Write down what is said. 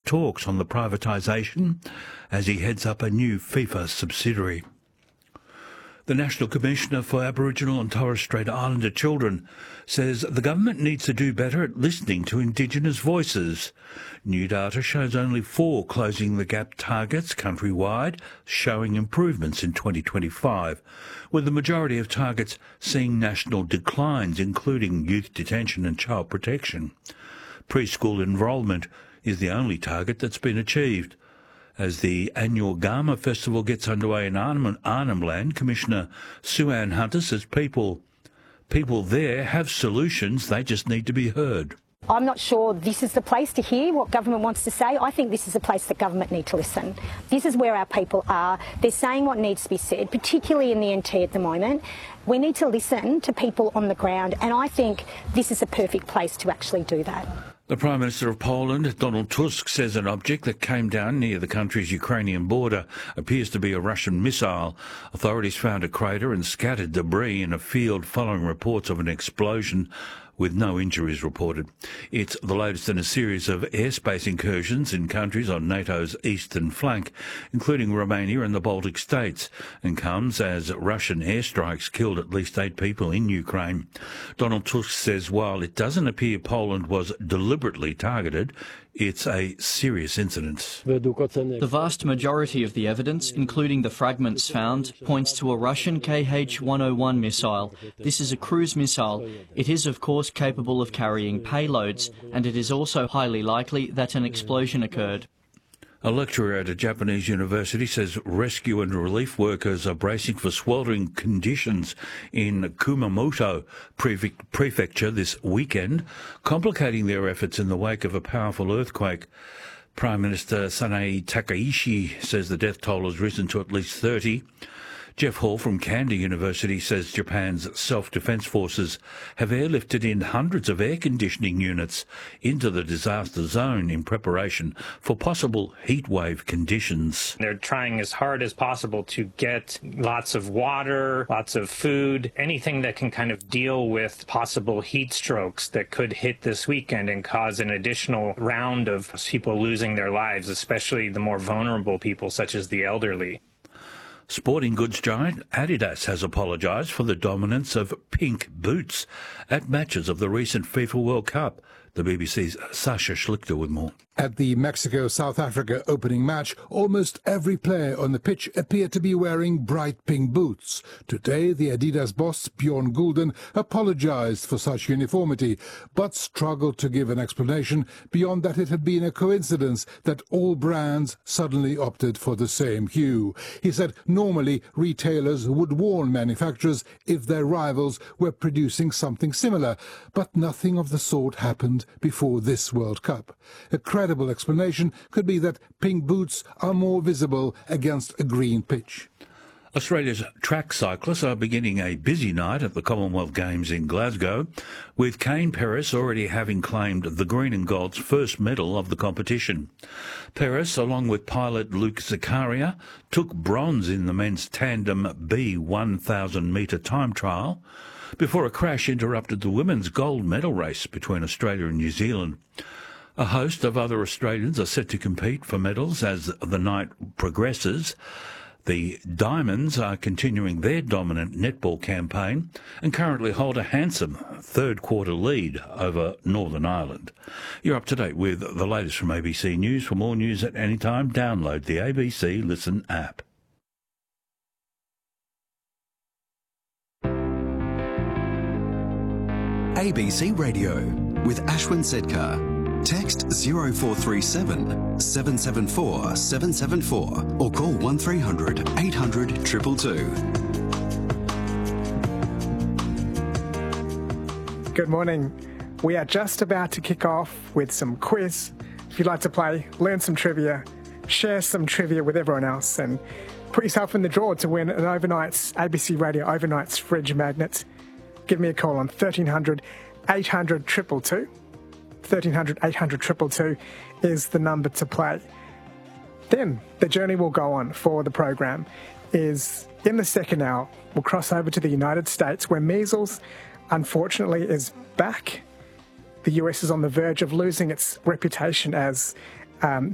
talks on the privatisation as he heads up a new FIFA subsidiary. The National Commissioner for Aboriginal and Torres Strait Islander Children says the government needs to do better at listening to Indigenous voices. New data shows only 4 closing the gap targets countrywide, showing improvements in 2025, with the majority of targets seeing national declines, including youth detention and child protection. Preschool enrolment is the only target that's been achieved. As the annual Gama Festival gets underway in Arnhem Land, Commissioner Sue-Ann Hunter says people there have solutions, they just need to be heard. I'm not sure this is the place to hear what government wants to say. I think this is a place that government need to listen. This is where our people are. They're saying what needs to be said, particularly in the NT at the moment. We need to listen to people on the ground, and I think this is a perfect place to actually do that. The Prime Minister of Poland, Donald Tusk, says an object that came down near the country's Ukrainian border appears to be a Russian missile. Authorities found a crater and scattered debris in a field following reports of an explosion, with no injuries reported. It's the latest in a series of airspace incursions in countries on NATO's eastern flank, including Romania and the Baltic states, and comes as Russian airstrikes killed at least 8 people in Ukraine. Donald Tusk says while it doesn't appear Poland was deliberately targeted, it's a serious incident. The vast majority of the evidence, including the fragments found, points to a Russian Kh-101 missile. This is a cruise missile. It is, of course, capable of carrying payloads, and it is also highly likely that an explosion occurred. A lecturer at a Japanese university says rescue and relief workers are bracing for sweltering conditions in Kumamoto Prefecture this weekend, complicating their efforts in the wake of a powerful earthquake. Prime Minister Sanae Takaishi says the death toll has risen to at least 30. Jeff Hall from Kanda University says Japan's self-defence forces have airlifted in hundreds of air conditioning units into the disaster zone in preparation for possible heatwave conditions. They're trying as hard as possible to get lots of water, lots of food, anything that can kind of deal with possible heat strokes that could hit this weekend and cause an additional round of people losing their lives, especially the more vulnerable people such as the elderly. Sporting goods giant Adidas has apologised for the dominance of pink boots at matches of the recent FIFA World Cup. The BBC's Sasha Schlichter with more. At the Mexico-South Africa opening match, almost every player on the pitch appeared to be wearing bright pink boots. Today, the Adidas boss, Bjorn Gulden, apologised for such uniformity, but struggled to give an explanation beyond that it had been a coincidence that all brands suddenly opted for the same hue. He said normally retailers would warn manufacturers if their rivals were producing something similar, but nothing of the sort happened before this World Cup. A credible explanation could be that pink boots are more visible against a green pitch. Australia's track cyclists are beginning a busy night at the Commonwealth Games in Glasgow, with Kane Perez already having claimed the green and gold's first medal of the competition. Perez, along with pilot Luke Zakaria, took bronze in the men's tandem B 1,000-metre time trial before a crash interrupted the women's gold medal race between Australia and New Zealand. A host of other Australians are set to compete for medals as the night progresses. The Diamonds are continuing their dominant netball campaign and currently hold a handsome third-quarter lead over Northern Ireland. You're up to date with the latest from ABC News. For more news at any time, download the ABC Listen app. ABC Radio with Ashwin Sedkar. Text 0437 774 774 or call 1300 800 222. Good morning. We are just about to kick off with some quiz. If you'd like to play, learn some trivia, share some trivia with everyone else, and put yourself in the draw to win an ABC Radio Overnights fridge magnet, give me a call on 1300 800 222. 1300 800 222 is the number to play. Then the journey will go on for the program is in the second hour, we'll cross over to the United States where measles, unfortunately, is back. The US is on the verge of losing its reputation as